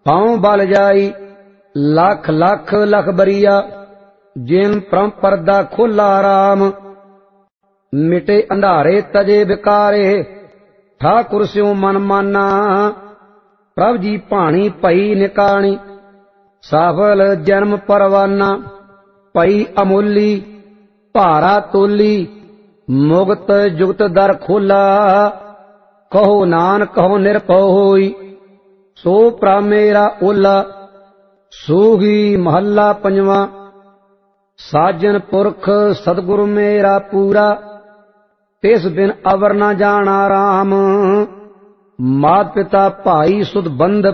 पाँव बल जाई लख लख लख बरिया, जिन परम परदा खोला राम। मिटे अंधारे तजे विकारे, ठाकुर स्यों मन माना। प्रभ जी भाणी पई निकाणी, सफल जन्म परवाना। पई अमोली भारा तोली, मुगत जुगत दर खोला। कहो नानक कहो निरभउ होई, सो प्रभ मेरा ओला। सूही महला पंजवा। साजन पुरख सतगुरु मेरा पूरा, तिस बिन अवर न जाना राम। मात पिता भाई सुध बंध